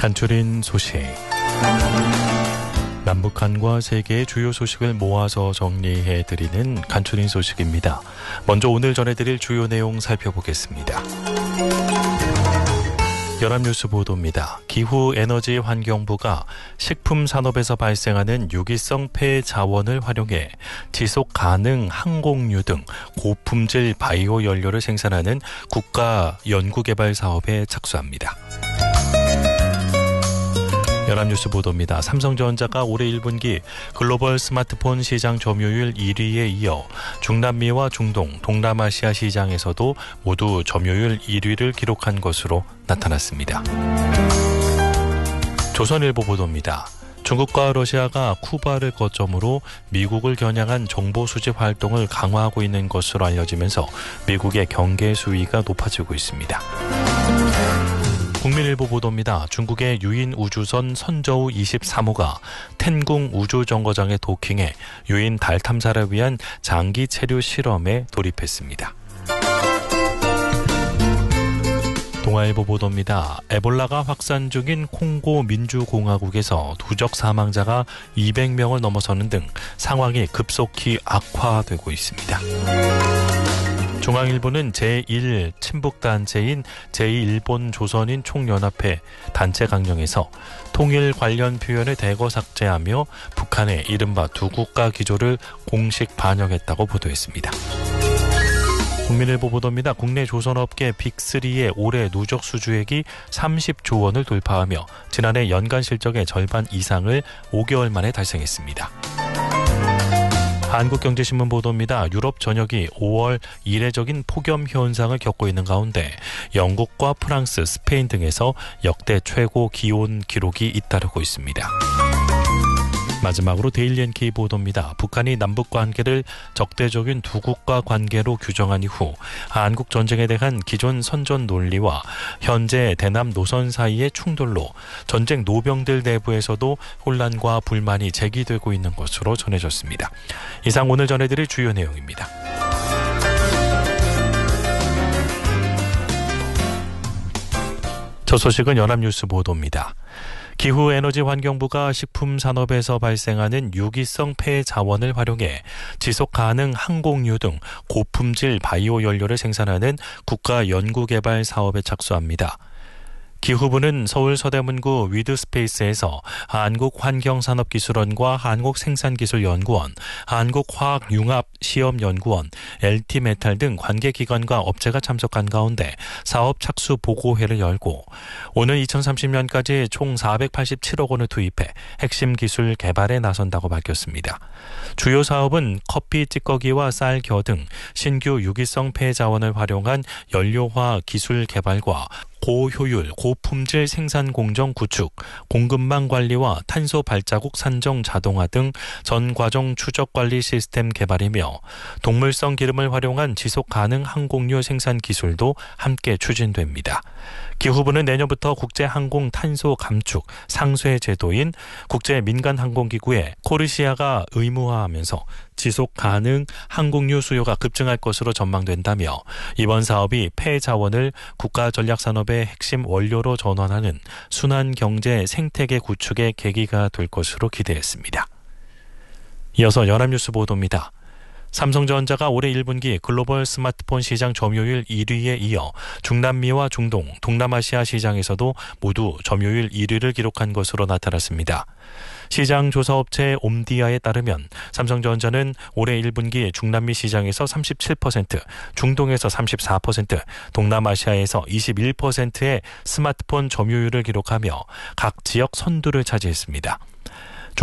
간추린 소식. 남북한과 세계의 주요 소식을 모아서 정리해드리는 간추린 소식입니다. 먼저 오늘 전해드릴 주요 내용 살펴보겠습니다. 연합뉴스 보도입니다. 기후에너지환경부가 식품산업에서 발생하는 유기성 폐자원을 활용해 지속가능 항공유 등 고품질 바이오 연료를 생산하는 국가 연구개발 사업에 착수합니다. 연합뉴스 보도입니다. 삼성전자가 올해 1분기 글로벌 스마트폰 시장 점유율 1위에 이어 중남미와 중동, 동남아시아 시장에서도 모두 점유율 1위를 기록한 것으로 나타났습니다. 조선일보 보도입니다. 중국과 러시아가 쿠바를 거점으로 미국을 겨냥한 정보 수집 활동을 강화하고 있는 것으로 알려지면서 미국의 경계 수위가 높아지고 있습니다. 국민일보 보도입니다. 중국의 유인 우주선 선저우 23호가 텐궁 우주정거장에 도킹해 유인 달 탐사를 위한 장기 체류 실험에 돌입했습니다. 동아일보 보도입니다. 에볼라가 확산 중인 콩고 민주공화국에서 누적 사망자가 200명을 넘어서는 등 상황이 급속히 악화되고 있습니다. 중앙일보는 제1 친북단체인 제2일본 조선인 총연합회 단체 강령에서 통일 관련 표현을 대거 삭제하며 북한의 이른바 두 국가 기조를 공식 반영했다고 보도했습니다. 국민일보 보도입니다. 국내 조선업계 빅3의 올해 누적 수주액이 30조 원을 돌파하며 지난해 연간 실적의 절반 이상을 5개월 만에 달성했습니다. 한국경제신문 보도입니다. 유럽 전역이 5월 이례적인 폭염 현상을 겪고 있는 가운데 영국과 프랑스, 스페인 등에서 역대 최고 기온 기록이 잇따르고 있습니다. 마지막으로 데일리 NK 보도입니다. 북한이 남북 관계를 적대적인 두 국가 관계로 규정한 이후 한국 전쟁에 대한 기존 선전 논리와 현재 대남 노선 사이의 충돌로 전쟁 노병들 내부에서도 혼란과 불만이 제기되고 있는 것으로 전해졌습니다. 이상 오늘 전해드릴 주요 내용입니다. 첫 소식은 연합뉴스 보도입니다. 기후에너지환경부가 식품산업에서 발생하는 유기성 폐자원을 활용해 지속가능 항공유 등 고품질 바이오 연료를 생산하는 국가 연구개발 사업에 착수합니다. 기후부는 서울 서대문구 위드스페이스에서 한국환경산업기술원과 한국생산기술연구원, 한국화학융합시험연구원, LT메탈 등 관계기관과 업체가 참석한 가운데 사업 착수 보고회를 열고 오는 2030년까지 총 487억 원을 투입해 핵심 기술 개발에 나선다고 밝혔습니다. 주요 사업은 커피 찌꺼기와 쌀겨 등 신규 유기성 폐자원을 활용한 연료화 기술 개발과 고효율, 고품질 생산 공정 구축, 공급망 관리와 탄소 발자국 산정 자동화 등 전 과정 추적 관리 시스템 개발이며 동물성 기름을 활용한 지속 가능 항공유 생산 기술도 함께 추진됩니다. 기후부는 내년부터 국제항공 탄소 감축 상쇄 제도인 국제민간항공기구에 코르시아가 의무화하면서 지속 가능 항공유 수요가 급증할 것으로 전망된다며 이번 사업이 폐자원을 국가전략산업의 핵심 원료로 전환하는 순환경제 생태계 구축의 계기가 될 것으로 기대했습니다. 이어서 연합뉴스 보도입니다. 삼성전자가 올해 1분기 글로벌 스마트폰 시장 점유율 1위에 이어 중남미와 중동, 동남아시아 시장에서도 모두 점유율 1위를 기록한 것으로 나타났습니다. 시장 조사업체 옴디아에 따르면 삼성전자는 올해 1분기 중남미 시장에서 37%, 중동에서 34%, 동남아시아에서 21%의 스마트폰 점유율을 기록하며 각 지역 선두를 차지했습니다.